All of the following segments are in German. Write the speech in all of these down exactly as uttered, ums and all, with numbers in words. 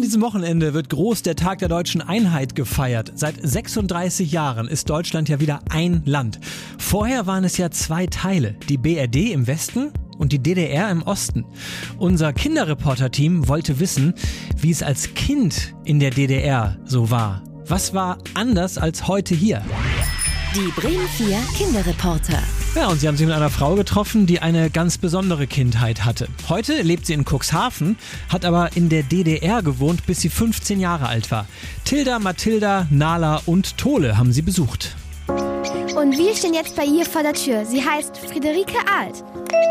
diesem Wochenende wird groß der Tag der deutschen Einheit gefeiert. Seit sechsunddreißig Jahren ist Deutschland ja wieder ein Land. Vorher waren es ja zwei Teile, die B R D im Westen und die D D R im Osten. Unser Kinderreporter-Team wollte wissen, wie es als Kind in der D D R so war. Was war anders als heute hier? Die Bremen vier Kinderreporter. Ja, und sie haben sich mit einer Frau getroffen, die eine ganz besondere Kindheit hatte. Heute lebt sie in Cuxhaven, hat aber in der D D R gewohnt, bis sie fünfzehn Jahre alt war. Tilda, Mathilda, Nala und Tole haben sie besucht. Und wir stehen jetzt bei ihr vor der Tür. Sie heißt Friederike Alt.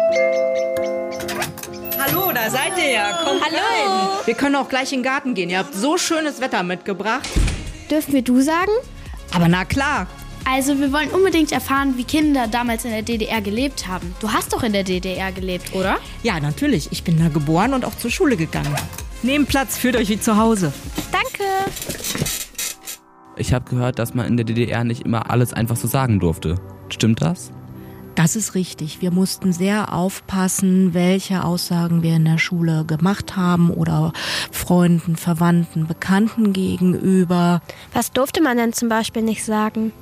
Hallo, da seid ihr ja. Kommt Hallo. rein. Wir können auch gleich in den Garten gehen. Ihr habt so schönes Wetter mitgebracht. Dürfen wir du sagen? Aber na klar. Also wir wollen unbedingt erfahren, wie Kinder damals in der D D R gelebt haben. Du hast doch in der D D R gelebt, oder? Ja, natürlich. Ich bin da geboren und auch zur Schule gegangen. Nehmt Platz, fühlt euch wie zu Hause. Danke. Ich habe gehört, dass man in der D D R nicht immer alles einfach so sagen durfte. Stimmt das? Das ist richtig. Wir mussten sehr aufpassen, welche Aussagen wir in der Schule gemacht haben oder Freunden, Verwandten, Bekannten gegenüber. Was durfte man denn zum Beispiel nicht sagen?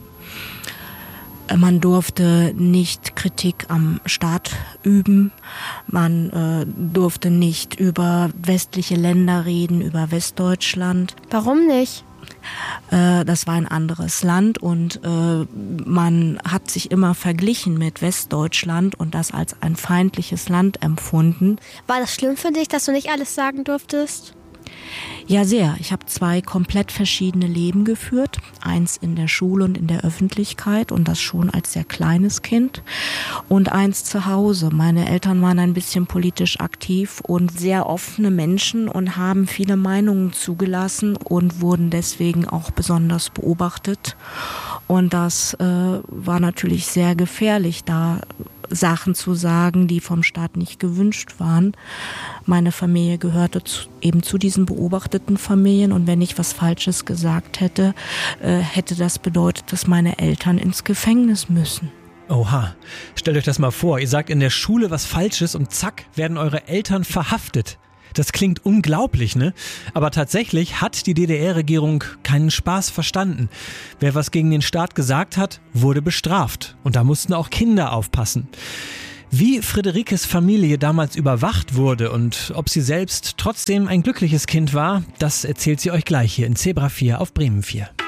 Man durfte nicht Kritik am Staat üben. Man äh, durfte nicht über westliche Länder reden, über Westdeutschland. Warum nicht? Äh, das war ein anderes Land und äh, man hat sich immer verglichen mit Westdeutschland und das als ein feindliches Land empfunden. War das schlimm für dich, dass du nicht alles sagen durftest? Ja, sehr. Ich habe zwei komplett verschiedene Leben geführt. Eins in der Schule und in der Öffentlichkeit und das schon als sehr kleines Kind. Und eins zu Hause. Meine Eltern waren ein bisschen politisch aktiv und sehr offene Menschen und haben viele Meinungen zugelassen und wurden deswegen auch besonders beobachtet. Und das äh, war natürlich sehr gefährlich, da Sachen zu sagen, die vom Staat nicht gewünscht waren. Meine Familie gehörte zu, eben zu diesen beobachteten Familien und wenn ich was Falsches gesagt hätte, äh, hätte das bedeutet, dass meine Eltern ins Gefängnis müssen. Oha, stellt euch das mal vor, ihr sagt in der Schule was Falsches und zack, werden eure Eltern verhaftet. Das klingt unglaublich, ne? Aber tatsächlich hat die D D R-Regierung keinen Spaß verstanden. Wer was gegen den Staat gesagt hat, wurde bestraft. Und da mussten auch Kinder aufpassen. Wie Friederikes Familie damals überwacht wurde und ob sie selbst trotzdem ein glückliches Kind war, das erzählt sie euch gleich hier in Zebra vier auf Bremen vier.